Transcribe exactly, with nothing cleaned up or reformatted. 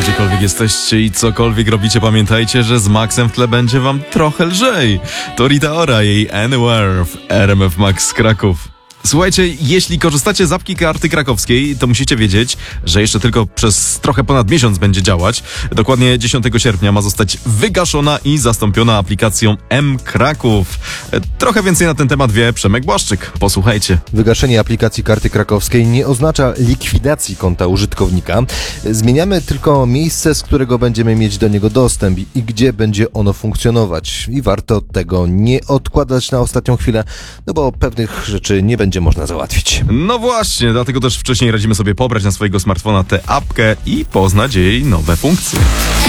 gdziekolwiek jesteście i cokolwiek robicie, pamiętajcie, że z Maxem w tle będzie wam trochę lżej. To Rita Ora, jej Anywhere w R M F Max Kraków. Słuchajcie, jeśli korzystacie z apki Karty Krakowskiej, to musicie wiedzieć, że jeszcze tylko przez trochę ponad miesiąc będzie działać. Dokładnie dziesiątego sierpnia ma zostać wygaszona i zastąpiona aplikacją M Kraków. Trochę więcej na ten temat wie Przemek Błaszczyk. Posłuchajcie. Wygaszenie aplikacji Karty Krakowskiej nie oznacza likwidacji konta użytkownika. Zmieniamy tylko miejsce, z którego będziemy mieć do niego dostęp i gdzie będzie ono funkcjonować. I warto tego nie odkładać na ostatnią chwilę, no bo pewnych rzeczy nie będzie można załatwić. No właśnie, dlatego też wcześniej radzimy sobie pobrać na swojego smartfona tę apkę i poznać jej nowe funkcje.